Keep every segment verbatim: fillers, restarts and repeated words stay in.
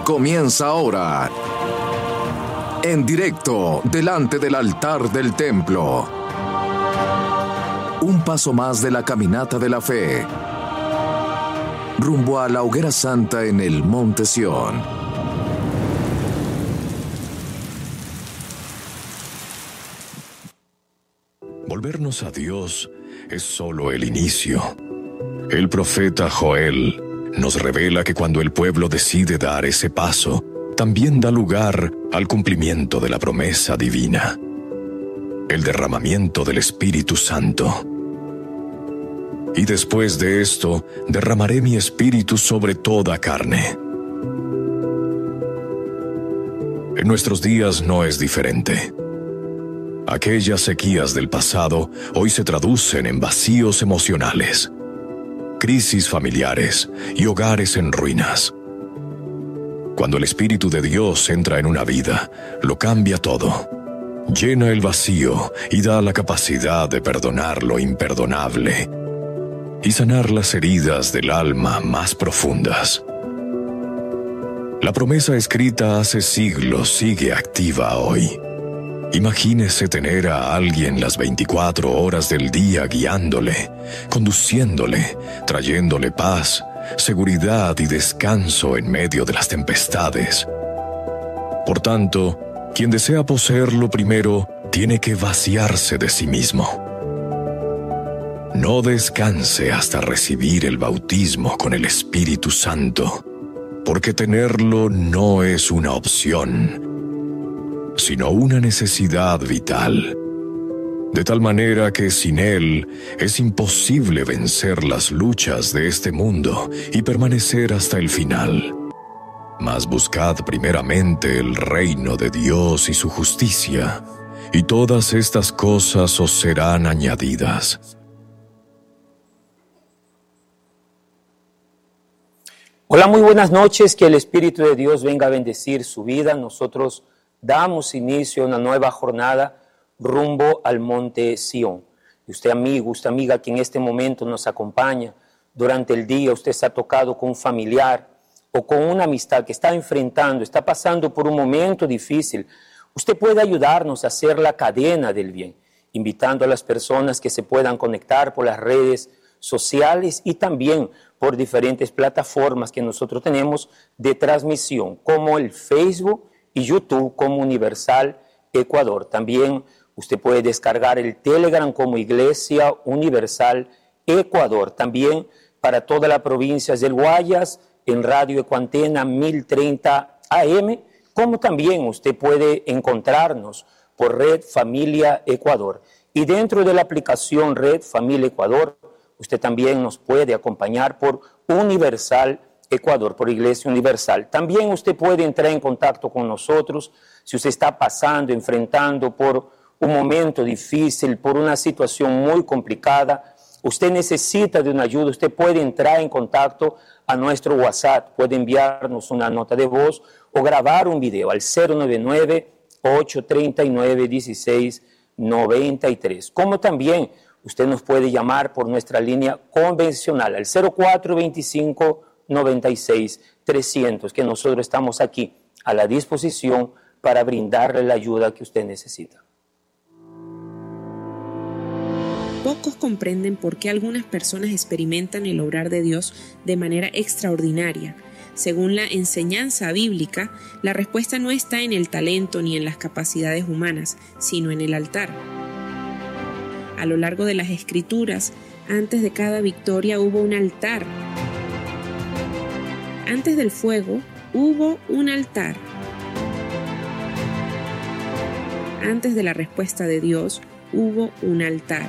comienza ahora. En directo, delante del altar del templo. Un paso más de la caminata de la fe. Rumbo a la hoguera santa en el Monte Sión. Volvernos a Dios es solo el inicio. El profeta Joel nos revela que cuando el pueblo decide dar ese paso, también da lugar al cumplimiento de la promesa divina, el derramamiento del Espíritu Santo. Y después de esto, derramaré mi espíritu sobre toda carne. En nuestros días no es diferente. Aquellas sequías del pasado hoy se traducen en vacíos emocionales, crisis familiares y hogares en ruinas. Cuando el Espíritu de Dios entra en una vida, lo cambia todo. Llena el vacío y da la capacidad de perdonar lo imperdonable y sanar las heridas del alma más profundas. La promesa escrita hace siglos sigue activa hoy. Imagínese tener a alguien las veinticuatro horas del día guiándole, conduciéndole, trayéndole paz, seguridad y descanso en medio de las tempestades. Por tanto, quien desea poseerlo primero tiene que vaciarse de sí mismo. No descanse hasta recibir el bautismo con el Espíritu Santo, porque tenerlo no es una opción, sino una necesidad vital. De tal manera que sin él es imposible vencer las luchas de este mundo y permanecer hasta el final. Mas buscad primeramente el reino de Dios y su justicia, y todas estas cosas os serán añadidas. Hola, muy buenas noches, que el Espíritu de Dios venga a bendecir su vida. Nosotros damos inicio a una nueva jornada rumbo al Monte Sión. Y usted, amigo, usted, amiga, que en este momento nos acompaña durante el día, usted se ha tocado con un familiar o con una amistad que está enfrentando, está pasando por un momento difícil, usted puede ayudarnos a hacer la cadena del bien, invitando a las personas que se puedan conectar por las redes sociales y también por diferentes plataformas que nosotros tenemos de transmisión, como el Facebook y YouTube como Universal Ecuador. También usted puede descargar el Telegram como Iglesia Universal Ecuador. También para todas las provincias del Guayas, en Radio Ecuantena mil treinta A M, como también usted puede encontrarnos por Red Familia Ecuador. Y dentro de la aplicación Red Familia Ecuador, usted también nos puede acompañar por Universal Ecuador, por Iglesia Universal. También usted puede entrar en contacto con nosotros si usted está pasando, enfrentando por un momento difícil, por una situación muy complicada. Usted necesita de una ayuda, usted puede entrar en contacto a nuestro WhatsApp, puede enviarnos una nota de voz o grabar un video al cero nueve nueve, ocho tres nueve, uno seis nueve tres. Como también usted nos puede llamar por nuestra línea convencional al cero cuatro veinticinco, noventa y seis, trescientos, que nosotros estamos aquí a la disposición para brindarle la ayuda que usted necesita. Pocos comprenden por qué algunas personas experimentan el obrar de Dios de manera extraordinaria. Según la enseñanza bíblica, la respuesta no está en el talento ni en las capacidades humanas, sino en el altar. A lo largo de las Escrituras, antes de cada victoria hubo un altar. Antes del fuego hubo un altar. Antes de la respuesta de Dios hubo un altar.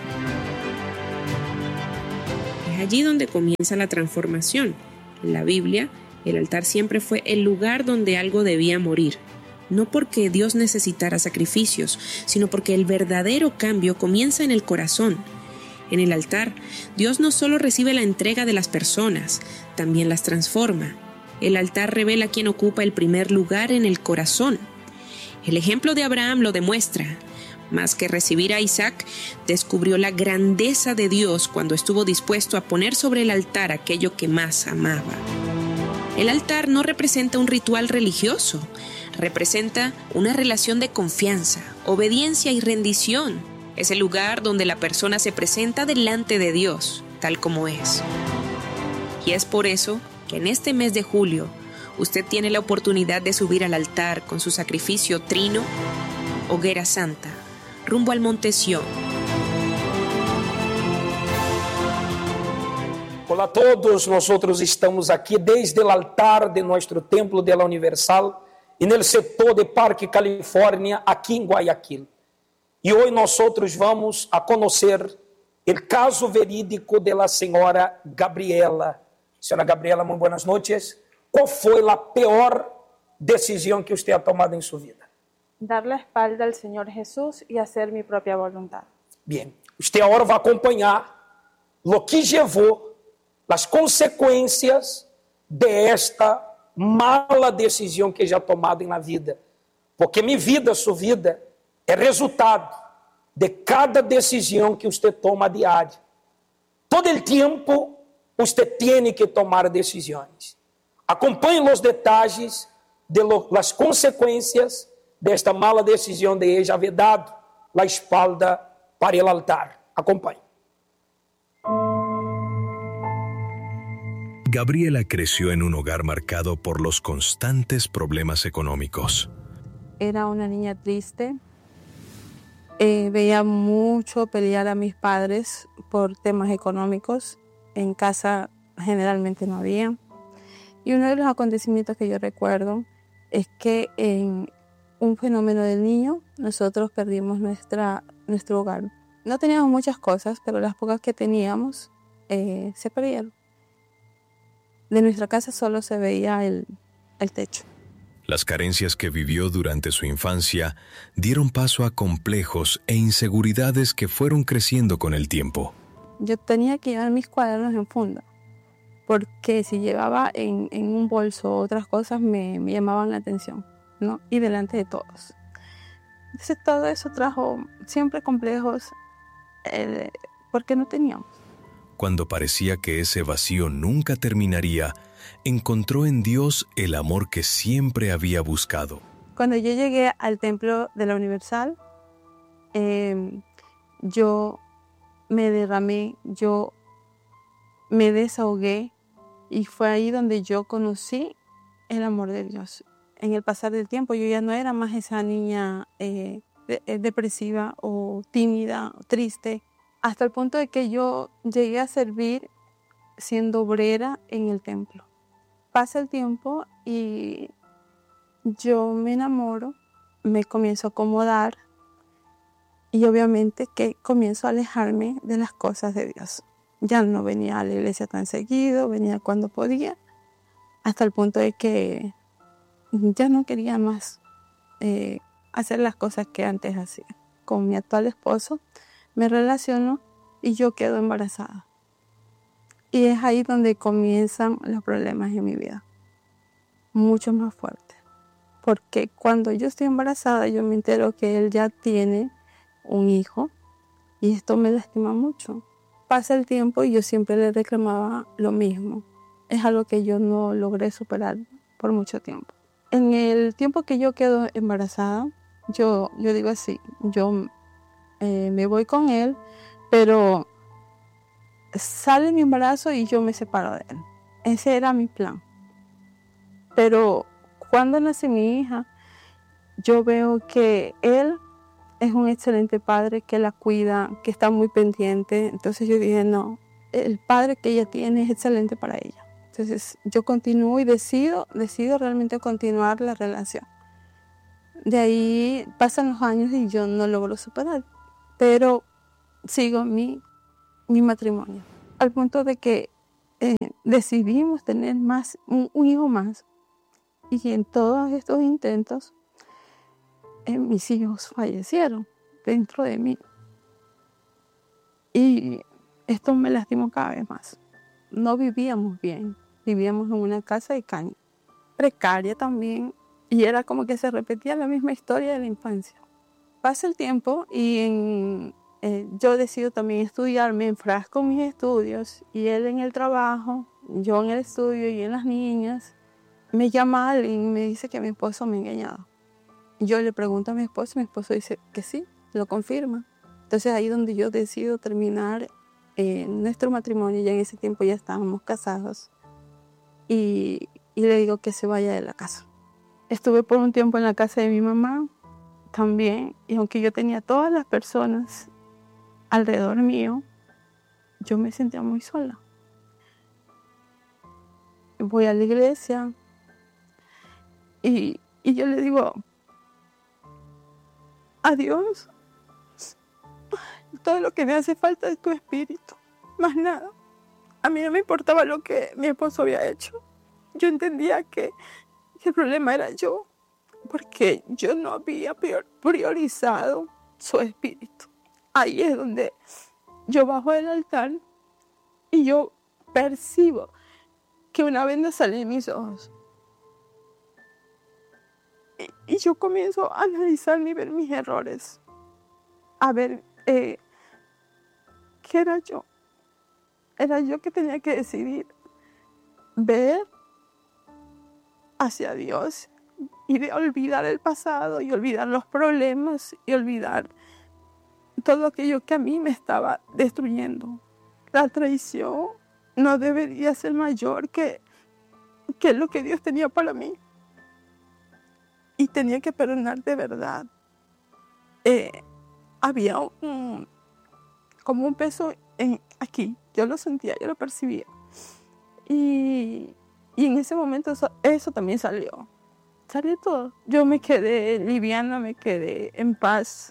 Es allí donde comienza la transformación. En la Biblia, el altar siempre fue el lugar donde algo debía morir. No porque Dios necesitara sacrificios, sino porque el verdadero cambio comienza en el corazón. En el altar, Dios no solo recibe la entrega de las personas, también las transforma. El altar revela quién ocupa el primer lugar en el corazón. El ejemplo de Abraham lo demuestra. Más que recibir a Isaac, descubrió la grandeza de Dios cuando estuvo dispuesto a poner sobre el altar aquello que más amaba. El altar no representa un ritual religioso, representa una relación de confianza, obediencia y rendición. Es el lugar donde la persona se presenta delante de Dios, tal como es. Y es por eso que en este mes de julio, usted tiene la oportunidad de subir al altar con su sacrificio trino, Hoguera Santa, rumbo al Monte Sión. Olá a todos, nosotros estamos aqui desde o altar de nuestro Templo de la Universal en el sector de Parque California, aqui em Guayaquil. E hoje nosotros vamos a conocer el caso verídico de la señora Gabriela. Señora Gabriela, muy buenas noches. ¿Cuál fue la peor decisión que usted ha tomado en su vida? Dar la espalda al Señor Jesús y hacer mi propia voluntad. Bien, usted ahora va a acompañar lo que llevó las consecuencias de esta mala decisión que ya ha tomado en la vida. Porque mi vida, su vida, es resultado de cada decisión que usted toma a diario. Todo el tiempo usted tiene que tomar decisiones. Acompanhe los detalles de lo, las consecuencias de esta mala decisión de ella haber dado la espalda para el altar. Acompanhe. Gabriela creció en un hogar marcado por los constantes problemas económicos. Era una niña triste. Eh, veía mucho pelear a mis padres por temas económicos. En casa generalmente no había. Y uno de los acontecimientos que yo recuerdo es que en un fenómeno del niño nosotros perdimos nuestra, nuestro hogar. No teníamos muchas cosas, pero las pocas que teníamos eh, se perdieron. De nuestra casa solo se veía el, el techo. Las carencias que vivió durante su infancia dieron paso a complejos e inseguridades que fueron creciendo con el tiempo. Yo tenía que llevar mis cuadernos en funda, porque si llevaba en, en un bolso otras cosas me, me llamaban la atención, ¿no? Y delante de todos. Entonces todo eso trajo siempre complejos eh, porque no teníamos. Cuando parecía que ese vacío nunca terminaría, encontró en Dios el amor que siempre había buscado. Cuando yo llegué al Templo de la Universal, eh, yo me derramé, yo me desahogué y fue ahí donde yo conocí el amor de Dios. En el pasar del tiempo yo ya no era más esa niña eh, de, depresiva o tímida o triste, hasta el punto de que yo llegué a servir siendo obrera en el templo. Pasa el tiempo y yo me enamoro, me comienzo a acomodar y obviamente que comienzo a alejarme de las cosas de Dios. Ya no venía a la iglesia tan seguido, venía cuando podía, hasta el punto de que ya no quería más eh, hacer las cosas que antes hacía. Con mi actual esposo me relaciono y yo quedo embarazada. Y es ahí donde comienzan los problemas en mi vida, mucho más fuertes. Porque cuando yo estoy embarazada, yo me entero que él ya tiene un hijo y esto me lastima mucho. Pasa el tiempo y yo siempre le reclamaba lo mismo. Es algo que yo no logré superar por mucho tiempo. En el tiempo que yo quedo embarazada, yo, yo digo así, yo eh, me voy con él, pero sale mi embarazo y yo me separo de él. Ese era mi plan. Pero cuando nace mi hija, yo veo que él es un excelente padre, que la cuida, que está muy pendiente. Entonces yo dije, no, el padre que ella tiene es excelente para ella. Entonces yo continúo y decido, decido realmente continuar la relación. De ahí pasan los años y yo no logro superar, pero sigo mi, mi matrimonio. Al punto de que eh, decidimos tener más, un, un hijo más. Y en todos estos intentos, eh, mis hijos fallecieron dentro de mí. Y esto me lastimó cada vez más. No vivíamos bien, vivíamos en una casa de caña, precaria también, y era como que se repetía la misma historia de la infancia. Pasa el tiempo y en, eh, yo decido también estudiar, me enfrasco en mis estudios, y él en el trabajo, yo en el estudio y en las niñas. me llama alguien y me dice que mi esposo me ha engañado. Yo le pregunto a mi esposo y mi esposo dice que sí, lo confirma. Entonces ahí es donde yo decido terminar eh, nuestro matrimonio. Ya en ese tiempo ya estábamos casados. Y, y le digo que se vaya de la casa. Estuve por un tiempo en la casa de mi mamá también. Y aunque yo tenía todas las personas alrededor mío, yo me sentía muy sola. Voy a la iglesia y, y yo le digo a Dios, todo lo que me hace falta es tu espíritu, más nada. A mí no me importaba lo que mi esposo había hecho. Yo entendía que el problema era yo, porque yo no había priorizado su espíritu. Ahí es donde yo bajo del altar y yo percibo que una venda sale en mis ojos. Y, y yo comienzo a analizar y ver mis errores, a ver eh, qué era yo. Era yo que tenía que decidir ver hacia Dios y de olvidar el pasado y olvidar los problemas y olvidar todo aquello que a mí me estaba destruyendo. La traición no debería ser mayor que, que lo que Dios tenía para mí. Y tenía que perdonar de verdad. Eh, había un, como un peso en, aquí. Yo lo sentía, yo lo percibía. Y, y en ese momento eso, eso también salió. Salió todo. Yo me quedé liviana, me quedé en paz.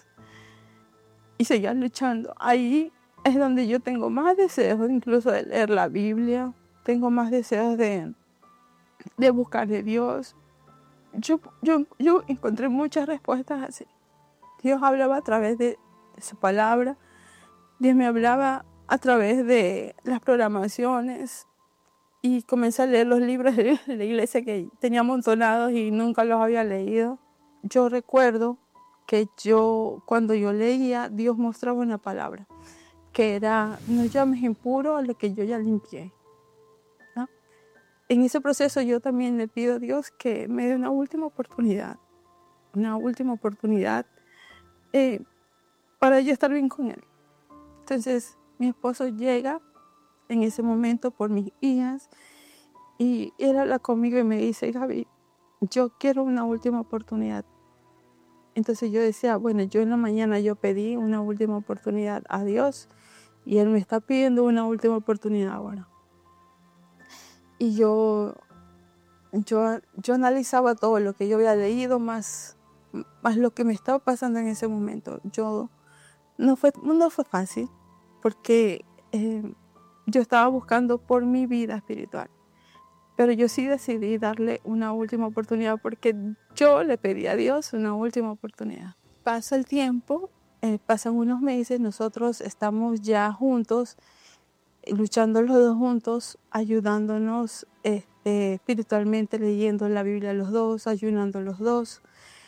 Y seguía luchando. Ahí es donde yo tengo más deseos incluso de leer la Biblia. Tengo más deseos de, de buscar de Dios. Yo, yo, yo encontré muchas respuestas así. Dios hablaba a través de, de su palabra. Dios me hablaba a través de las programaciones. Y comencé a leer los libros de la iglesia que tenía amontonados y nunca los había leído. Yo recuerdo que yo, cuando yo leía, Dios mostraba una palabra, que era, no llames impuro a lo que yo ya limpié. ¿No? En ese proceso yo también le pido a Dios que me dé una última oportunidad, una última oportunidad eh, para yo estar bien con Él. Entonces mi esposo llega en ese momento por mis hijas y él habla conmigo y me dice, Gaby, yo quiero una última oportunidad. Entonces yo decía, bueno, yo en la mañana yo pedí una última oportunidad a Dios y Él me está pidiendo una última oportunidad ahora. Y yo, yo, yo analizaba todo lo que yo había leído, más, más lo que me estaba pasando en ese momento. Yo, no fue, no fue fácil porque eh, yo estaba buscando por mi vida espiritual. Pero yo sí decidí darle una última oportunidad porque yo le pedí a Dios una última oportunidad. Pasa el tiempo, eh, pasan unos meses, nosotros estamos ya juntos, luchando los dos juntos, ayudándonos este, espiritualmente, leyendo la Biblia los dos, ayunando los dos.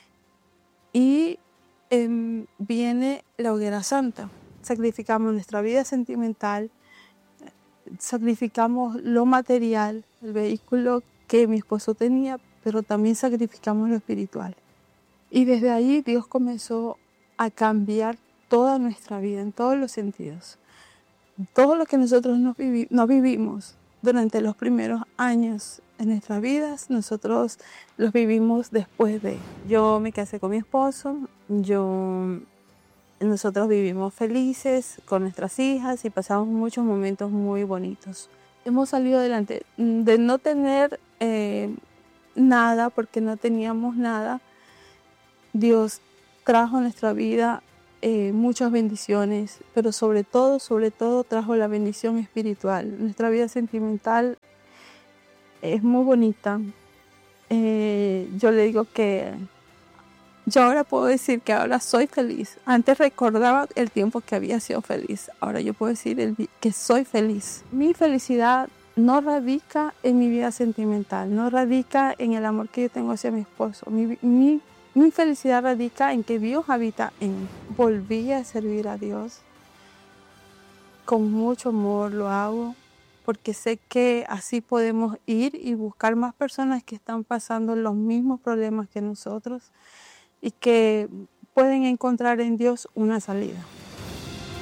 Y eh, viene la hoguera santa. Sacrificamos nuestra vida sentimental, sacrificamos lo material, el vehículo que mi esposo tenía, pero también sacrificamos lo espiritual. Y desde ahí Dios comenzó a cambiar toda nuestra vida en todos los sentidos. Todo lo que nosotros no, vivi- no vivimos durante los primeros años en nuestras vidas, nosotros los vivimos después de. Yo me casé con mi esposo, yo... Nosotros vivimos felices con nuestras hijas y pasamos muchos momentos muy bonitos. Hemos salido adelante de no tener eh, nada, porque no teníamos nada. Dios trajo a nuestra vida eh, muchas bendiciones, pero sobre todo, sobre todo trajo la bendición espiritual. Nuestra vida sentimental es muy bonita. Eh, yo le digo que yo ahora puedo decir que ahora soy feliz. Antes recordaba el tiempo que había sido feliz. Ahora yo puedo decir el, que soy feliz. Mi felicidad no radica en mi vida sentimental, no radica en el amor que yo tengo hacia mi esposo. Mi, mi, mi felicidad radica en que Dios habita en mí. Volví a servir a Dios. Con mucho amor lo hago porque sé que así podemos ir y buscar más personas que están pasando los mismos problemas que nosotros y que pueden encontrar en Dios una salida.